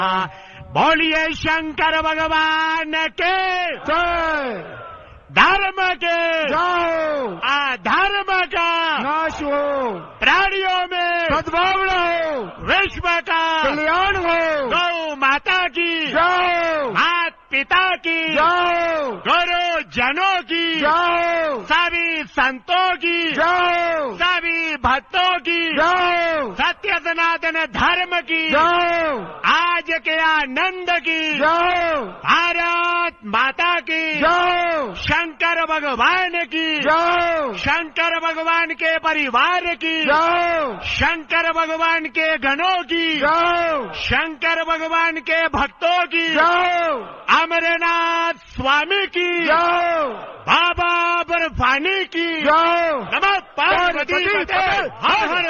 बोलिए शंकर भगवान के जय। धर्म के जाओ अधर्म का नाश हो, प्राणियों में सद्भावना हो, विश्व का कल्याण हो। गौ माता की जाओ मात पिता की जाओ गुरु जनों की जाओ सभी संतों की जाओ सभी भक्तों की जाओ सत्य सनातन धर्म की जाओ आज के आनंद की जाओ भारत माता की जाओ शंकर भगवान की जाओ शंकर भगवान के परिवार की जाओ शंकर भगवान के गणों की जाओ शंकर भगवान के भक्तों की जाओ अमरनाथ स्वामी की जाओ बाबा बर्फानी की जाओ नमः पार्वती पते हर हर